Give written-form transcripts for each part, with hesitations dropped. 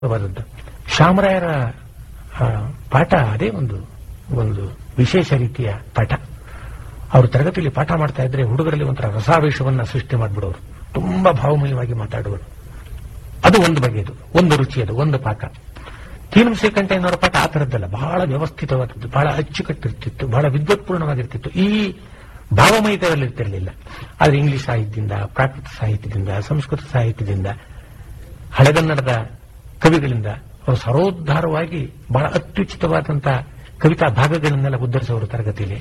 ವಾದದ್ದು ಶ್ಯಾಮರಾಯರ ಪಾಠ ಅದೇ ಒಂದು ಒಂದು ವಿಶೇಷ ರೀತಿಯ ಪಾಠ. ಅವರು ತರಗತಿಯಲ್ಲಿ ಪಾಠ ಮಾಡ್ತಾ ಇದ್ರೆ ಹುಡುಗರಲ್ಲಿ ಒಂಥರ ರಸಾವೇಶವನ್ನ ಸೃಷ್ಟಿ ಮಾಡಿಬಿಡೋರು, ತುಂಬಾ ಭಾವಮಯವಾಗಿ ಮಾತಾಡುವರು. ಅದು ಒಂದು ಬಗೆಯದು, ಒಂದು ರುಚಿಯದು, ಒಂದು ಪಾಠ. ತೀನು ಶ್ರೀಕಂಠಯ್ಯನವರ ಪಾಠ ಆ ಥರದ್ದಲ್ಲ, ಬಹಳ ವ್ಯವಸ್ಥಿತವಾದದ್ದು, ಬಹಳ ಅಚ್ಚುಕಟ್ಟಿರ್ತಿತ್ತು, ಬಹಳ ವಿದ್ವತ್ಪೂರ್ಣವಾಗಿರ್ತಿತ್ತು. ಈ ಭಾವಮಯತೆಯಲ್ಲಿ ಇರ್ತಿರಲಿಲ್ಲ. ಆದ್ರೆ ಇಂಗ್ಲಿಷ್ ಸಾಹಿತ್ಯದಿಂದ, ಪ್ರಾಕೃತ ಸಾಹಿತ್ಯದಿಂದ, ಸಂಸ್ಕೃತ ಸಾಹಿತ್ಯದಿಂದ, ಹಳೆಗನ್ನಡದ ಕವಿಗಳಿಂದ ಅವರು ಸರೋದ್ಧಾರವಾಗಿ ಬಹಳ ಅತ್ಯುಚಿತವಾದಂತಹ ಕವಿತಾ ಭಾಗಗಳನ್ನೆಲ್ಲ ಉದ್ಧರಿಸೋರು ತರಗತಿಯಲ್ಲಿ.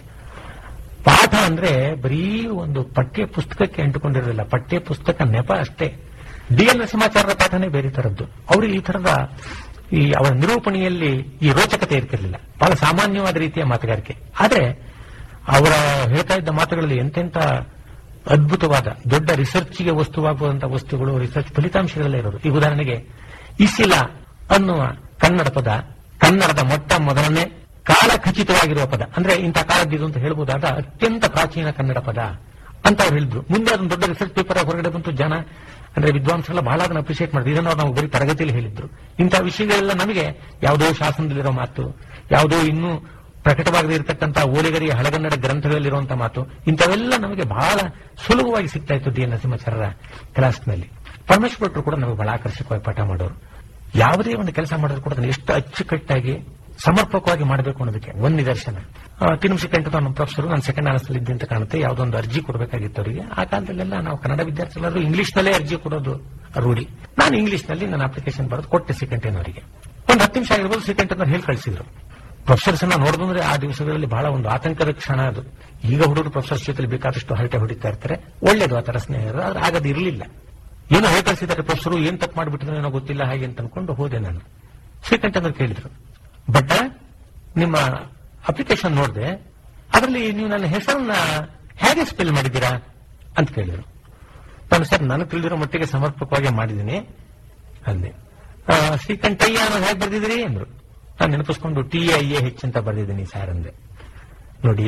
ಪಾಠ ಅಂದ್ರೆ ಬರೀ ಒಂದು ಪಠ್ಯ ಪುಸ್ತಕಕ್ಕೆ ಅಂಟುಕೊಂಡಿರಲಿಲ್ಲ, ಪಠ್ಯ ಪುಸ್ತಕ ನೆಪ ಅಷ್ಟೇ. ಡಿ.ಎಲ್. ನರಸಿಂಹಾಚಾರ್ಯರ ಪಾಠನೇ ಬೇರೆ ತರದ್ದು. ಅವರು ಈ ತರದ ಅವರ ನಿರೂಪಣೆಯಲ್ಲಿ ಈ ರೋಚಕತೆ ಇರ್ತಿರ್ಲಿಲ್ಲ, ಬಹಳ ಸಾಮಾನ್ಯವಾದ ರೀತಿಯ ಮಾತುಗಾರಿಕೆ. ಆದ್ರೆ ಅವರ ಹೇಳ್ತಾ ಇದ್ದ ಮಾತುಗಳಲ್ಲಿ ಎಂತೆಂತ ಅದ್ಭುತವಾದ ದೊಡ್ಡ ರಿಸರ್ಚ್ಗೆ ವಸ್ತುವಾಗುವಂತಹ ವಸ್ತುಗಳು, ರಿಸರ್ಚ್ ಫಲಿತಾಂಶಗಳಲ್ಲೇ ಇರೋದು. ಈ ಉದಾಹರಣೆಗೆ ಇಸಿಲ ಅನ್ನುವ ಕನ್ನಡ ಪದ ಕನ್ನಡದ ಮೊಟ್ಟ ಮೊದಲನೇ ಕಾಲ ಖಚಿತವಾಗಿರುವ ಪದ, ಅಂದ್ರೆ ಇಂಥ ಕಾಲದ್ದಿದು ಅಂತ ಹೇಳ್ಬೋದಾದ ಅತ್ಯಂತ ಪ್ರಾಚೀನ ಕನ್ನಡ ಪದ ಅಂತ ಅವ್ರು ಹೇಳಿದ್ರು. ಮುಂದೆ ಅದೊಂದು ದೊಡ್ಡ ರಿಸರ್ಚ್ ಪೇಪರ್ ಹೊರಗಡೆ ಬಂತು. ಜನ ಅಂದ್ರೆ ವಿದ್ವಾಂಸರೆಲ್ಲ ಬಹಳ ಅದನ್ನು ಅಪ್ರಿಷಿಯೇಟ್ ಮಾಡಿದ್ರು. ಇದನ್ನು ನಾವು ಬರೀ ತರಗತಿಯಲ್ಲಿ ಹೇಳಿದ್ರು. ಇಂಥ ವಿಷಯಗಳೆಲ್ಲ ನಮಗೆ ಯಾವುದೋ ಶಾಸನದಲ್ಲಿರೋ ಮಾತು, ಯಾವುದೋ ಇನ್ನೂ ಪ್ರಕಟವಾಗದೇ ಇರತಕ್ಕಂತಹ ಓಲೆಗರಿಯ ಹಳೆಗನ್ನಡ ಗ್ರಂಥಗಳಲ್ಲಿರುವಂತಹ ಮಾತು, ಇಂಥವೆಲ್ಲ ನಮಗೆ ಬಹಳ ಸುಲಭವಾಗಿ ಸಿಗ್ತಾ ಇತ್ತು ಡಿ.ಎನ್. ನರಸಿಂಹಾಚಾರ್ಯರ ಕ್ಲಾಸ್ನಲ್ಲಿ. ಪರಮೇಶ್ವರ ಭಟ್ರು ಕೂಡ ನಮಗೆ ಬಹಳ ಆಕರ್ಷಕವಾಗಿ ಪಾಠ ಮಾಡೋರು. ಯಾವುದೇ ಒಂದು ಕೆಲಸ ಮಾಡಿದ್ರು ಕೂಡ ಅದನ್ನು ಎಷ್ಟು ಅಚ್ಚುಕಟ್ಟಾಗಿ ಸಮರ್ಪಕವಾಗಿ ಮಾಡಬೇಕು ಅನ್ನೋದಕ್ಕೆ ಒಂದು ನಿದರ್ಶನ. ಶ್ರೀಕಂಠದ ನಮ್ಮ ಪ್ರೊಫೆಸರ್, ನಾನು ಸೆಕೆಂಡ್ ಆನರ್ಸ್ ಇದ್ದೆ ಅಂತ ಕಾಣುತ್ತೆ, ಯಾವುದೋ ಒಂದು ಅರ್ಜಿ ಕೊಡಬೇಕಾಗಿತ್ತು ಅವರಿಗೆ. ಆ ಕಾಲದಲ್ಲೆಲ್ಲ ನಾವು ಕನ್ನಡ ವಿದ್ಯಾರ್ಥಿಗಳಾದ್ರೂ ಇಂಗ್ಲಿಷ್ನಲ್ಲೇ ಅರ್ಜಿ ಕೊಡೋದು ರೂಢಿ. ನಾನು ಇಂಗ್ಲಿಷ್ನಲ್ಲಿ ನನ್ನ ಅಪ್ಲಿಕೇಶನ್ ಬರೆದು ಕೊಟ್ಟೆ ಶ್ರೀಕಂಠನವರಿಗೆ. ಒಂದು 10 ನಿಮಿಷ ಆಗಿರ್ಬೋದು, ಶ್ರೀಕಂಠನವ್ರು ಹೇಳಿ ಕಳಿಸಿದ್ರು. ಪ್ರೊಫೆಸರ್ಸ್ ಅನ್ನ ನೋಡಿದ್ರೆ ಆ ದಿವಸಗಳಲ್ಲಿ ಬಹಳ ಒಂದು ಆತಂಕದ ಕ್ಷಣ ಅದು. ಈಗ ಹುಡುಗರು ಪ್ರೊಫೆಸರ್ಸ್ ಜೊತೆ ಬೇಕಾದಷ್ಟು ಹರಟೆ ಹೊಡಿತಾ ಇರ್ತಾರೆ, ಒಳ್ಳೇದು ಆ ತರ ಸ್ನೇಹಿತರು. ಆದ್ರೆ ಆಗದು ಇರಲಿಲ್ಲ. ಏನೋ ಹೇಳಿ ಕಳಿಸಿದ್ದಾರೆ ಪ್ರೊಫೆಸರು, ಏನ್ ತಪ್ಪು ಮಾಡಿಬಿಟ್ಟಿದ್ರೆ ಏನೋ ಗೊತ್ತಿಲ್ಲ ಹಾಗೆ ಅಂತ ಅನ್ಕೊಂಡು ಹೋದೆ ನಾನು. ಶ್ರೀಕಂಠನವ್ರು ಕೇಳಿದ್ರು, ಬಟ್ ನಿಮ್ಮ ಅಪ್ಲಿಕೇಶನ್ ನೋಡಿದೆ, ಅದರಲ್ಲಿ ನೀವು ನನ್ನ ಹೆಸರನ್ನ ಹೇಗೆ ಸ್ಪೆಲ್ ಮಾಡಿದ್ದೀರಾ ಅಂತ ಕೇಳಿದ್ರು. ನಾನು ಸರ್ ನನಗೆ ತಿಳಿದಿರೋ ಮಟ್ಟಿಗೆ ಸಮರ್ಪಕವಾಗಿ ಮಾಡಿದ್ದೀನಿ ಅಂದೆ. ಶ್ರೀಕಂಠಯ್ಯ ಅನ್ನೋದು ಹೇಗೆ ಬರ್ದಿದ್ದೀರಿ ಅಂದ್ರು. ನಾನು ನೆನಪಿಸ್ಕೊಂಡು TIAH ಅಂತ ಬರ್ದಿದ್ದೀನಿ ಸರ್ ಅಂದೆ. ನೋಡಿ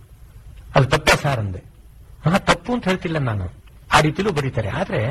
ಅದು ತಪ್ಪ ಸರ್ ಅಂದೆ. ತಪ್ಪು ಅಂತ ಹೇಳ್ತಿಲ್ಲ ನಾನು, ಆ ರೀತಿಲೂ ಬರೀತಾರೆ. ಆದ್ರೆ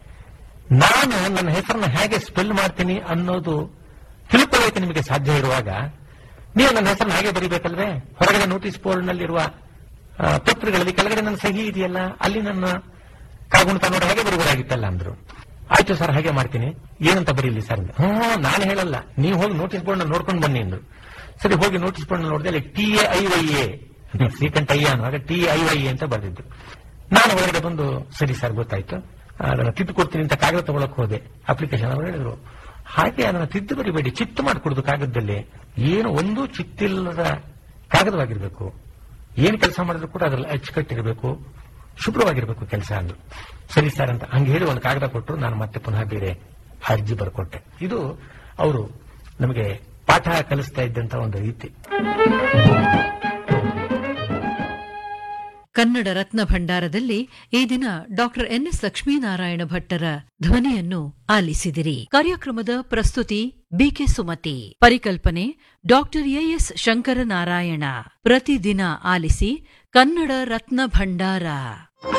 ನಾನು ನನ್ನ ಹೆಸರನ್ನ ಹೇಗೆ ಸ್ಪೆಲ್ ಮಾಡ್ತೀನಿ ಅನ್ನೋದು ತಿಳ್ಕೊಳ್ಳೋಕೆ ನಿಮಗೆ ಸಾಧ್ಯ ಇರುವಾಗ ನೀವು ನನ್ನ ಹೆಸರನ್ನ ಹಾಗೆ ಬರೀಬೇಕಲ್ವೇ? ಹೊರಗಡೆ ನೋಟಿಸ್ ಬೋರ್ಡ್ನಲ್ಲಿರುವ ಪತ್ರಗಳಲ್ಲಿ ಕೆಳಗಡೆ ನನ್ನ ಸಹಿ ಇದೆಯಲ್ಲ, ಅಲ್ಲಿ ನನ್ನ ಕಾಗುಣಿತ ನೋಡಿ ಹಾಗೆ ಬರಬಹುದಾಗಿತ್ತಲ್ಲ ಅಂದ್ರು. ಆಯ್ತು ಸರ್ ಹಾಗೆ ಮಾಡ್ತೀನಿ, ಏನಂತ ಬರೀಲಿ ಸರ್ ಅಂದ್ರೆ. ನಾನು ಹೇಳಲ್ಲ, ನೀವು ಹೋಗಿ ನೋಟಿಸ್ ಬೋರ್ಡ್ ನೋಡ್ಕೊಂಡು ಬನ್ನಿ ಅಂದ್ರು. ಸರಿ ಹೋಗಿ ನೋಟಿಸ್ ಬೋರ್ಡ್ ನೋಡಿದೆ, ಅಲ್ಲಿ TIYA ಶ್ರೀಕಂಠಯ್ಯ ಅನ್ನುವಾಗ TIYA ಅಂತ ಬರೆದಿದ್ದು. ನಾನು ಹೊರಗಡೆ ಬಂದು ಸರಿ ಸರ್ ಗೊತ್ತಾಯ್ತು, ಅದನ್ನ ತಿದ್ದು ಕೊಡ್ತೀನಿ ಅಂತ ಕಾಗದ ತಗೊಳಕ್ ಹೋದೆ. ಅಪ್ಲಿಕೇಶನ್ ಅವರು ಹೇಳಿದ್ರು, ಹಾಗೆ ಅದನ್ನ ತಿದ್ದು ಬರಿಬೇಡಿ, ಚಿತ್ತು ಮಾಡಿಕೊಡುದು ಕಾಗದದಲ್ಲಿ. ಏನು ಒಂದು ಚಿತ್ತಿಲ್ಲದ ಕಾಗದವಾಗಿರ್ಬೇಕು. ಏನ್ ಕೆಲಸ ಮಾಡಿದ್ರು ಕೂಡ ಅದ್ರಲ್ಲಿ ಅಚ್ಚುಕಟ್ಟಿರಬೇಕು, ಶುಭ್ರವಾಗಿರ್ಬೇಕು ಕೆಲಸ ಅಂದ್ರು. ಸರಿ ಸರ್ ಅಂತ ಹಂಗೆ ಹೇಳಿ ಒಂದು ಕಾಗದ ಕೊಟ್ಟರು. ನಾನು ಮತ್ತೆ ಪುನಃ ಬೇರೆ ಅರ್ಜಿ ಬರ್ಕೊಟ್ಟೆ. ಇದು ಅವರು ನಮಗೆ ಪಾಠ ಕಲಿಸ್ತಾ ಇದ್ದಂತ ಒಂದು ರೀತಿ. ಕನ್ನಡ ರತ್ನ ಭಂಡಾರದಲ್ಲಿ ಈ ದಿನ ಡಾಕ್ಟರ್ ಎನ್.ಎಸ್. ಲಕ್ಷ್ಮೀನಾರಾಯಣ ಭಟ್ಟರ ಧ್ವನಿಯನ್ನು ಆಲಿಸಿದಿರಿ. ಕಾರ್ಯಕ್ರಮದ ಪ್ರಸ್ತುತಿ ಬಿಕೆ ಸುಮತಿ. ಪರಿಕಲ್ಪನೆ ಡಾಕ್ಟರ್ ಎ.ಎಸ್. ಶಂಕರನಾರಾಯಣ. ಪ್ರತಿದಿನ ಆಲಿಸಿ ಕನ್ನಡ ರತ್ನ ಭಂಡಾರ.